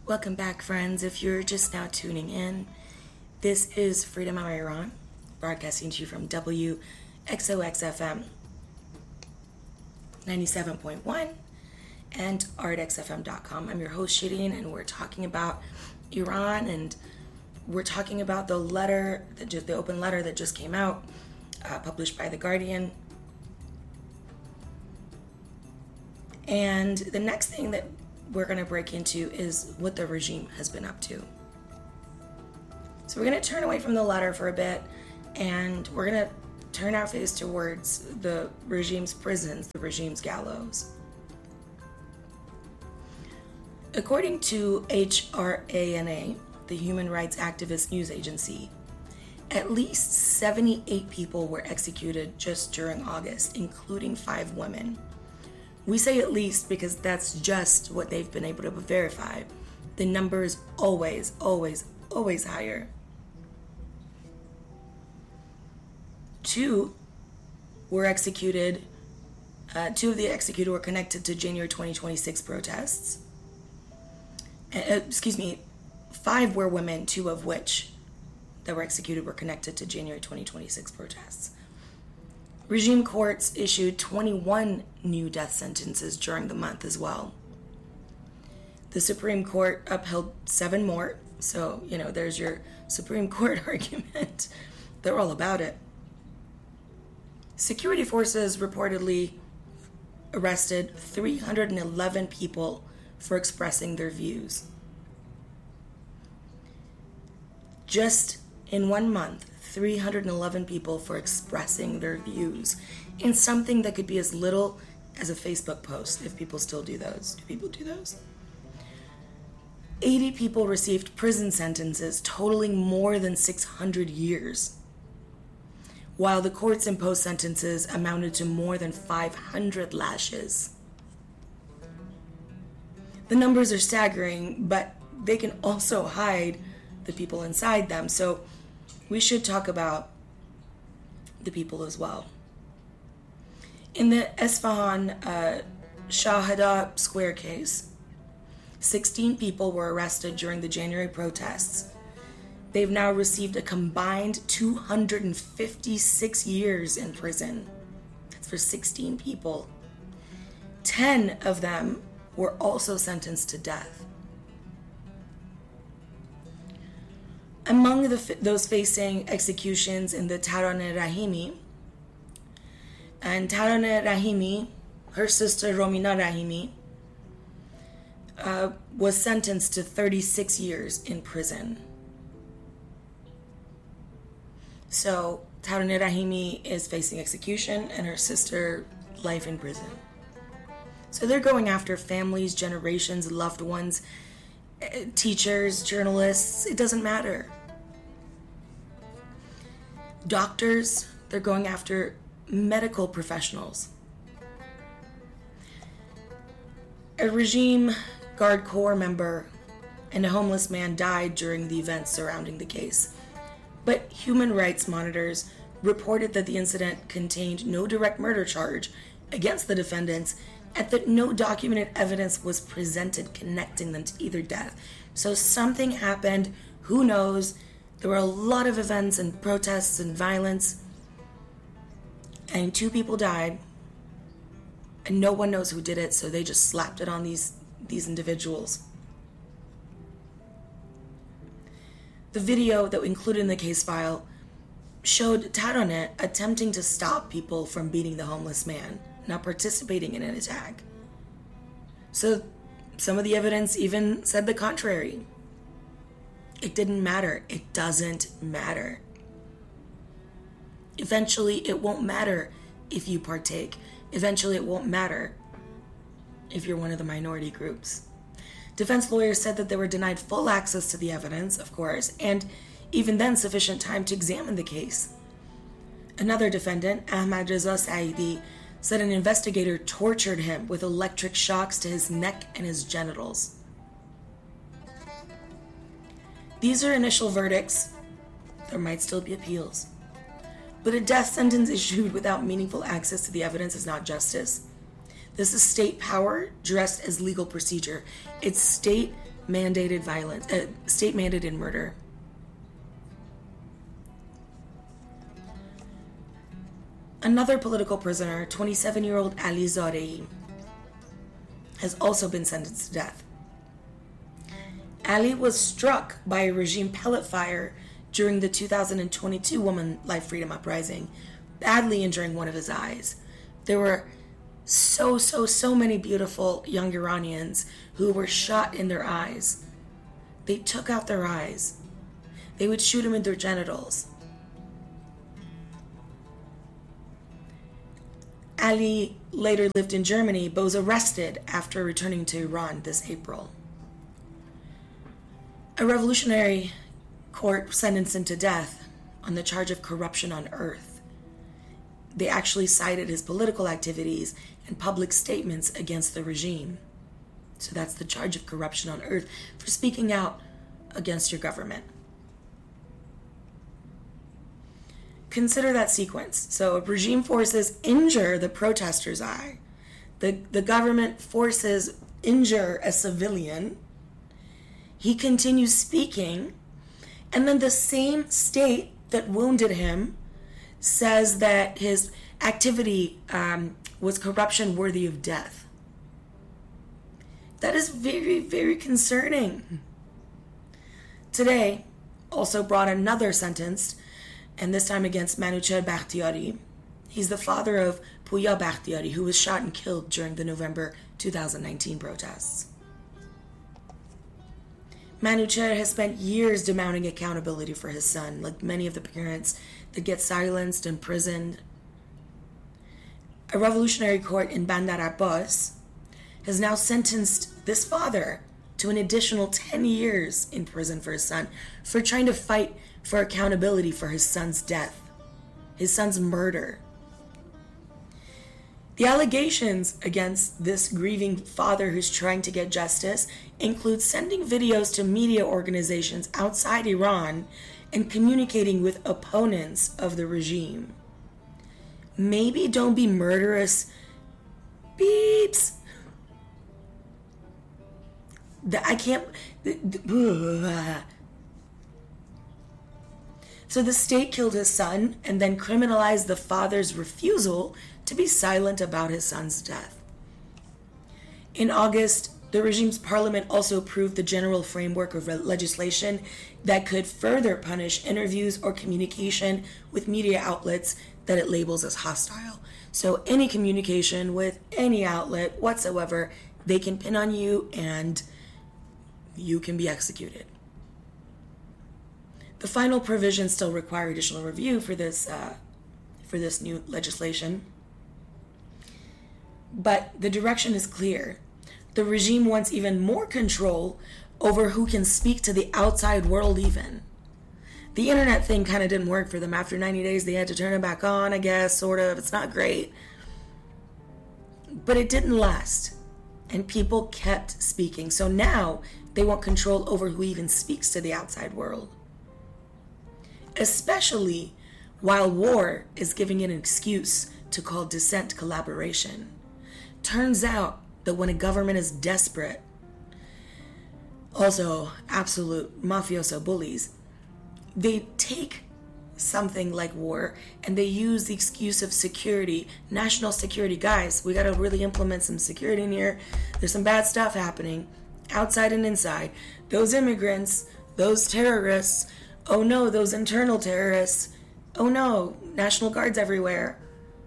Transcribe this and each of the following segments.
Welcome back, friends. If you're just now tuning in, this is Freedom of Iran, broadcasting to you from WXOXFM 97.1 and artxfm.com. I'm your host, Shireen, and we're talking about Iran, and we're talking about the open letter that just came out, published by The Guardian. And the next thing that we're going to break into is what the regime has been up to. So we're going to turn away from the letter for a bit, and we're going to turn our face towards the regime's prisons, the regime's gallows. According to HRANA, the Human Rights Activist News Agency, at least 78 people were executed just during August, including 5 women. We say at least because that's just what they've been able to verify. The number is always, always, always higher. 2 were executed. 2 of the executed were connected to January 2026 protests. 5 were women, 2 of which that were executed were connected to January 2026 protests. Regime courts issued 21 new death sentences during the month as well. The Supreme Court upheld 7 more. So, there's your Supreme Court argument. They're all about it. Security forces reportedly arrested 311 people for expressing their views. Just in 1 month, 311 people for expressing their views in something that could be as little as a Facebook post, if people still do those. Do people do those? 80 people received prison sentences totaling more than 600 years, while the courts imposed sentences amounted to more than 500 lashes. The numbers are staggering, but they can also hide the people inside them. So we should talk about the people as well. In the Esfahan Shahada Square case, 16 people were arrested during the January protests. They've now received a combined 256 years in prison. That's for 16 people. 10 of them were also sentenced to death. Among those facing executions in the Taraneh Rahimi, and Taraneh Rahimi, her sister Romina Rahimi, was sentenced to 36 years in prison. So Taraneh Rahimi is facing execution and her sister life in prison. So they're going after families, generations, loved ones, teachers, journalists, it doesn't matter. Doctors, they're going after medical professionals. A regime Guard Corps member and a homeless man died during the events surrounding the case. But human rights monitors reported that the incident contained no direct murder charge against the defendants and that no documented evidence was presented connecting them to either death. So something happened, who knows? There were a lot of events and protests and violence, and 2 people died, and no one knows who did it, so they just slapped it on these individuals. The video that we included in the case file showed Taraneh attempting to stop people from beating the homeless man, not participating in an attack. So some of the evidence even said the contrary. It didn't matter. It doesn't matter. Eventually, it won't matter if you partake. Eventually, it won't matter if you're one of the minority groups. Defense lawyers said that they were denied full access to the evidence, of course, and even then sufficient time to examine the case. Another defendant, Ahmad Reza Saidi, said an investigator tortured him with electric shocks to his neck and his genitals. These are initial verdicts. There might still be appeals. But a death sentence issued without meaningful access to the evidence is not justice. This is state power dressed as legal procedure. It's state mandated violence, state mandated murder. Another political prisoner, 27-year-old Ali Zarei, has also been sentenced to death. Ali was struck by a regime pellet fire during the 2022 Women Life Freedom Uprising, badly injuring one of his eyes. There were so many beautiful young Iranians who were shot in their eyes. They took out their eyes. They would shoot them in their genitals. Ali later lived in Germany, but was arrested after returning to Iran this April. A revolutionary court sentenced him to death on the charge of corruption on earth. They actually cited his political activities and public statements against the regime. So that's the charge of corruption on earth, for speaking out against your government. Consider that sequence. So regime forces injure the protester's eye. The government forces injure a civilian. He continues speaking. And then the same state that wounded him says that his activity was corruption worthy of death. That is very, very concerning. Today also brought another sentence, and this time against Manucher Bakhtiari. He's the father of Pouya Bakhtiari, who was shot and killed during the November 2019 protests. Manucher has spent years demanding accountability for his son, like many of the parents that get silenced, imprisoned. A revolutionary court in Bandar Abbas has now sentenced this father to an additional 10 years in prison for his son for trying to fight for accountability for his son's death, his son's murder. The allegations against this grieving father who's trying to get justice include sending videos to media organizations outside Iran and communicating with opponents of the regime. Maybe don't be murderous beeps. I can't. So the state killed his son and then criminalized the father's refusal to be silent about his son's death. In August, the regime's parliament also approved the general framework of legislation that could further punish interviews or communication with media outlets that it labels as hostile. So any communication with any outlet whatsoever, they can pin on you and you can be executed. The final provisions still require additional review for this new legislation. But the direction is clear. The regime wants even more control over who can speak to the outside world even. The internet thing kind of didn't work for them. After 90 days, they had to turn it back on, I guess, sort of. It's not great. But it didn't last. And people kept speaking. So now they want control over who even speaks to the outside world. Especially while war is giving it an excuse to call dissent collaboration. Turns out that when a government is desperate, also absolute mafioso bullies, they take something like war and they use the excuse of security, national security. Guys, we got to really implement some security in here. There's some bad stuff happening outside and inside. Those immigrants, those terrorists, oh no, those internal terrorists, oh no, National Guards everywhere.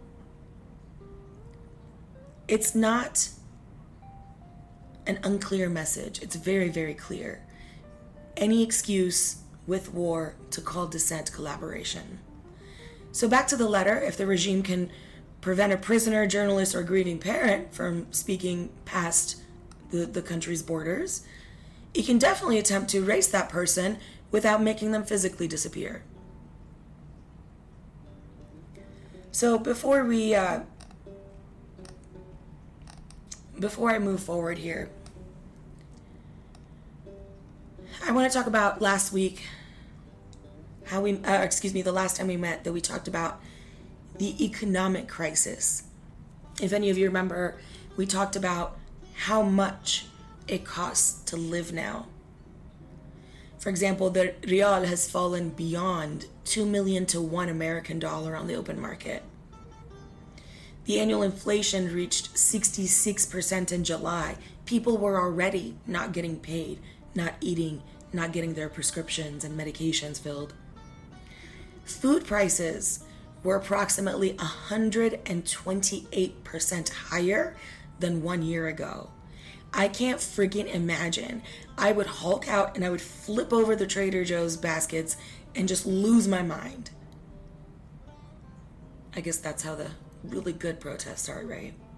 It's not an unclear message. It's very, very clear. Any excuse with war to call dissent collaboration. So back to the letter. If the regime can prevent a prisoner, journalist, or grieving parent from speaking past the country's borders, it can definitely attempt to erase that person without making them physically disappear. So before I move forward here, I want to talk about last week, the last time we met, that we talked about the economic crisis. If any of you remember, we talked about how much it costs to live now. For example, the real has fallen beyond 2 million to $1 on the open market. The annual inflation reached 66% in July. People were already not getting paid, not eating, not getting their prescriptions and medications filled. Food prices were approximately 128% higher than 1 year ago. I can't freaking imagine. I would hulk out and I would flip over the Trader Joe's baskets and just lose my mind. I guess that's how the really good protests are, right?